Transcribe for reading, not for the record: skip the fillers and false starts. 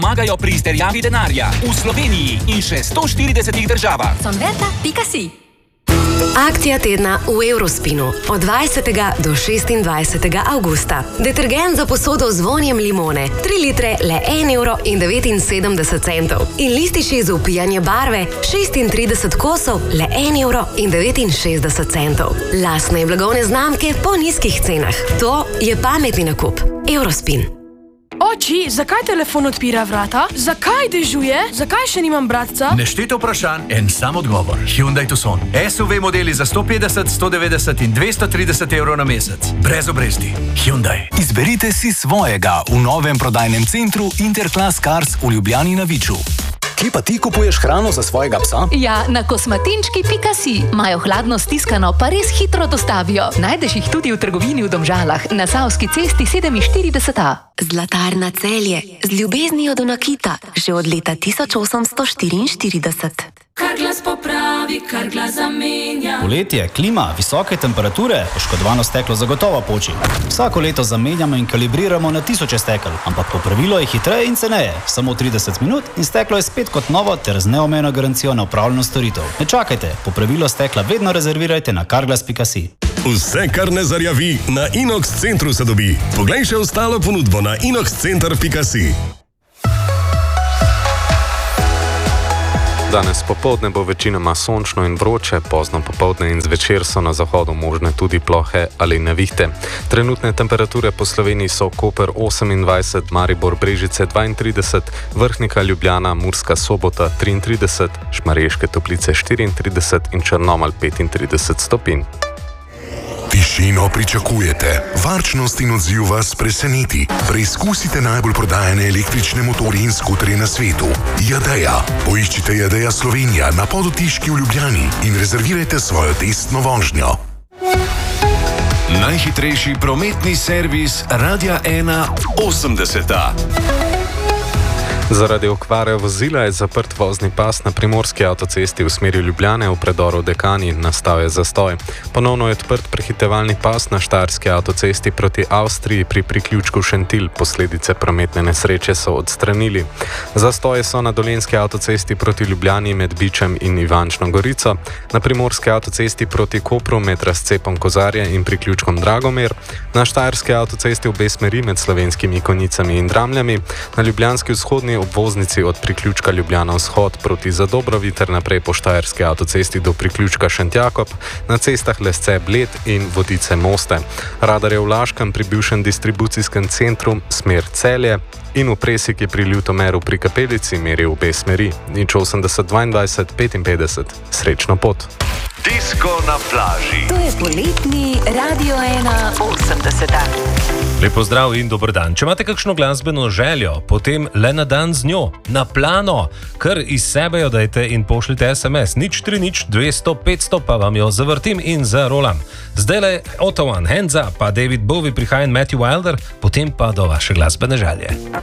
Pomagajo pri izterjavi denarja v Sloveniji in še 140 državah. Sonverta.si. Akcija tedna v Eurospinu od 20. do 26. avgusta. Detergent za posodo z vonjem limone, 3 litre le 1,79 €. In lističi za vpijanje barve, 36 kosov le 1,69 €. Lastne blagovne znamke po nizkih cenah. To je pametni nakup. Eurospin. Oči, zakaj telefon odpira vrata? Zakaj dežuje? Zakaj še nimam bratca? Nešteto vprašanj, en sam odgovor. Hyundai Tucson. SUV modeli za 150, 190 in 230 € na mesec. Brez obresti. Hyundai. Izberite si svojega v novem prodajnem centru Interclass Cars v Ljubljani na Viču. Kje pa ti kupuješ hrano za svojega psa? Ja, na kosmatinčki.si. Imajo hladno stiskano, pa res hitro dostavijo. Najdeš jih tudi v trgovini v Domžalah, na Savski cesti 47A. Zlatarna Celje, z ljubeznijo do nakita, že od leta 1844. Carglass popravi, Carglass zamenja. Poletje, klima, visoke temperature, poškodovano steklo zagotovo poči. Vsako leto zamenjamo in kalibriramo na tisoče stekel, ampak popravilo je hitreje in ceneje. Samo 30 minut in steklo je spet kot novo ter z neomejeno garancijo na upravljeno storitev. Ne čakajte, popravilo stekla vedno rezervirajte na carglass.si. Vse, kar ne zarjavi, na Inox centru se dobi. Poglej še ostalo ponudbo na inoxcenter.si. Danes popoldne bo večinoma sončno in vroče, pozno popoldne in zvečer so na zahodu možne tudi plohe ali nevihte. Trenutne temperature po Sloveniji so Koper 28, Maribor, Brežice 32, Vrhnika, Ljubljana, Murska Sobota 33, Šmarješke Toplice 34 in Črnomelj 35 stopinj. Tišino pričakujete, varčnost in odziv vas preseneti. Preizkusite najbolj prodajane električne motorje in skuterje na svetu. Jadeja. Poiščite Jadeja Slovenija na Podotiški v Ljubljani in rezervirajte svojo testno vožnjo. Najhitrejši prometni servis Radia 1 80. Zaradi okvare vozila je zaprt vozni pas na primorski avtocesti v smeri Ljubljane v predoru Dekani, nastal je zastoj. Ponovno je odprt prehitevalni pas na štajerski avtocesti proti Avstriji pri priključku Šentilj, posledice prometne nesreče so odstranili. Zastoje so na dolenjski avtocesti proti Ljubljani med Bičem in Ivančno Gorico, na primorski avtocesti proti Kopru med razcepom Kozarje in priključkom Dragomer, na štajerski avtocesti v obe smeri med Slovenskimi Konjicami in Dramljami, na ljubljanski vzhodni obvoznici od priključka Ljubljana vzhod proti Zadobrovi ter naprej po štajerski avtocesti do priključka Šentjakob, na cestah Lesce Bled in Vodice Moste. Radar je v Laškem pri bivšem distribucijskem centru smer Celje in v Preseki pri Ljutomeru pri Kapelici meri v obe smeri. Nič 80 22 55. Srečno pot! Disko na plaži. To je poletni Radio 1 80. Lep pozdrav in dober dan. Če imate kakšno glasbeno željo, potem le na dan z njo, na plano, kar iz sebe jo dajte in pošljite SMS. 030 200 500 pa vam jo zavrtim in zarolam. Zdaj le Otto One, Hands Up, pa David Bowie prihaja in Matthew Wilder, potem pa do vaše glasbene želje.